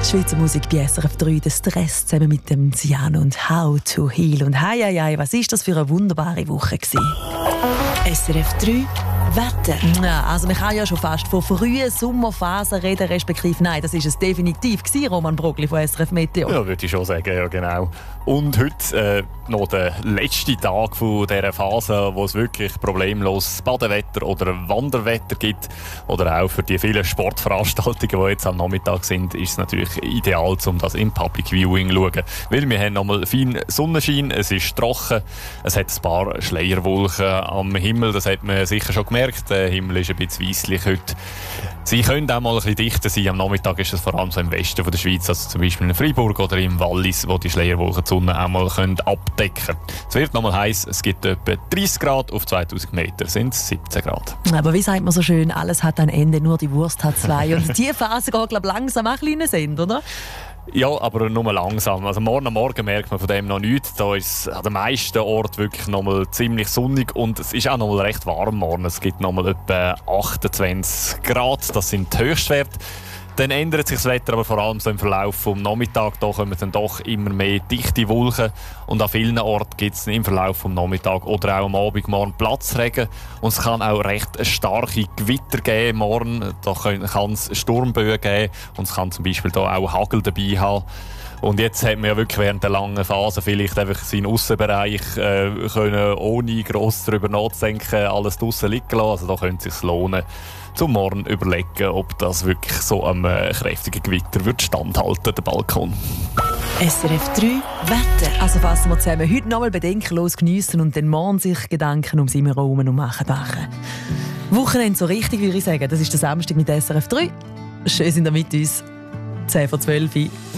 Schweizer Musik bei SRF 3, der Stress zusammen mit dem Ciano und How to Heal. Und hei, was ist das für eine wunderbare Woche gewesen? SRF 3 Wetter. Ja, also man kann ja schon fast von frühen Sommerphasen reden, respektive nein, das ist es definitiv gewesen, Roman Brogli von SRF Meteo. Ja, würde ich schon sagen, ja genau. Und heute noch der letzte Tag von dieser Phase, wo es wirklich problemlos Badewetter oder Wanderwetter gibt. Oder auch für die vielen Sportveranstaltungen, die jetzt am Nachmittag sind, ist es natürlich ideal, um das im Public Viewing zu schauen. Weil wir haben nochmal feinen Sonnenschein, es ist trocken, es hat ein paar Schleierwolken am Himmel, das hat man sicher schon gemerkt. Der Himmel ist ein bisschen weisslich heute. Sie können auch mal ein bisschen dichter sein. Am Nachmittag ist es vor allem so im Westen von der Schweiz, also zum Beispiel in Freiburg oder im Wallis, wo die Schleierwolken die Sonne auch mal abdecken können. Es wird nochmal heiß, es gibt etwa 30 Grad, auf 2000 Meter sind es 17 Grad. Aber wie sagt man so schön, alles hat ein Ende, nur die Wurst hat zwei. Und diese Phase geht, glaube ich, langsam auch ein bisschen in den Sinn, oder? Ja, aber nur langsam. Also morgen am Morgen merkt man von dem noch nichts. Da ist es an den meisten Orten wirklich noch mal ziemlich sonnig und es ist auch noch mal recht warm morgen. Es gibt noch mal etwa 28 Grad, das sind die Höchstwerte. Dann ändert sich das Wetter aber vor allem so im Verlauf des Nachmittags. Da kommen dann doch immer mehr dichte Wolken. Und an vielen Orten gibt es im Verlauf des Nachmittags oder auch am Abend morgen Platzregen. Und es kann auch recht starke Gewitter geben morgen. Da kann es Sturmböen geben und es kann zum Beispiel da auch Hagel dabei haben. Und jetzt hat man ja wirklich während der langen Phase vielleicht einfach seinen Aussenbereich können, ohne gross darüber nachzudenken, alles draussen liegen lassen. Also da könnte es sich lohnen, zum Morgen überlegen, ob das wirklich so am kräftigen Gewitter wird standhalten, der Balkon. SRF 3 Wetter. Also fassen wir zusammen. Heute nochmal bedenkenlos geniessen und den Morgen sich Gedanken ums immer herum und machen. Wochenende so richtig, würde ich sagen. Das ist der Samstag mit SRF 3. Schön sind ihr mit uns. 10 vor 12 Uhr.